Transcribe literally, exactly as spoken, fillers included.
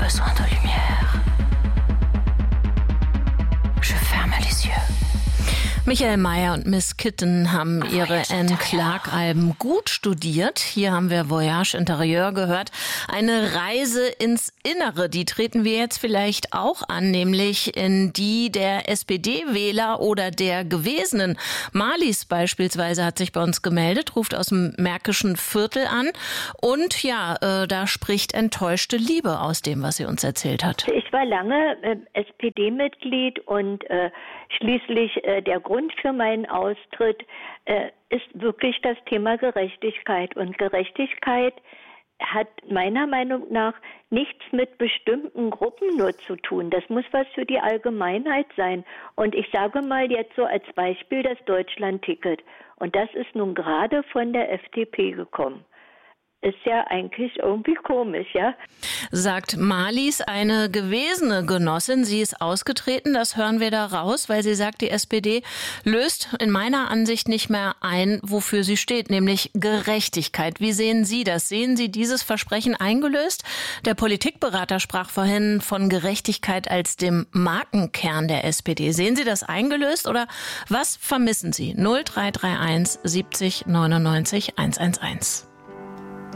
besoin de lumière. Je ferme les yeux. Michael Mayer und Miss Kitten haben ihre Anne Clark-Alben gut studiert. Hier haben wir Voyage Intérieur gehört. Eine Reise ins Innere, die treten wir jetzt vielleicht auch an, nämlich in die der S P D-Wähler oder der Gewesenen. Marlies beispielsweise hat sich bei uns gemeldet, ruft aus dem Märkischen Viertel an. Und ja, äh, da spricht enttäuschte Liebe aus dem, was sie uns erzählt hat. Ich war lange äh, S P D-Mitglied und äh, schließlich äh, der Grund für meinen Austritt äh, ist wirklich das Thema Gerechtigkeit. Und Gerechtigkeit hat meiner Meinung nach nichts mit bestimmten Gruppen nur zu tun. Das muss was für die Allgemeinheit sein. Und ich sage mal jetzt so als Beispiel das Deutschland-Ticket. Und das ist nun gerade von der F D P gekommen. Ist ja eigentlich irgendwie komisch, ja? Sagt Marlies, eine gewesene Genossin. Sie ist ausgetreten, das hören wir da raus, weil sie sagt, die S P D löst in meiner Ansicht nicht mehr ein, wofür sie steht, nämlich Gerechtigkeit. Wie sehen Sie das? Sehen Sie dieses Versprechen eingelöst? Der Politikberater sprach vorhin von Gerechtigkeit als dem Markenkern der S P D. Sehen Sie das eingelöst oder was vermissen Sie? null drei drei eins siebzig neunundneunzig hundertzelf.